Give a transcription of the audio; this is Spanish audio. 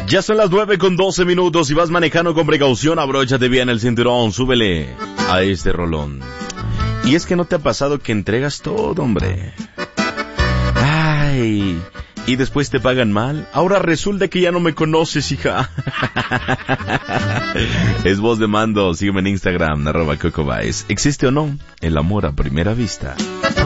Ya son las 9:12. Si vas manejando con precaución, abróchate bien el cinturón, súbele a este rolón. Y es que no te ha pasado que entregas todo, hombre. Ay, y después te pagan mal. Ahora resulta que ya no me conoces, hija. Es voz de mando. Sígueme en Instagram, @CocoBaez. ¿Existe o no el amor a primera vista?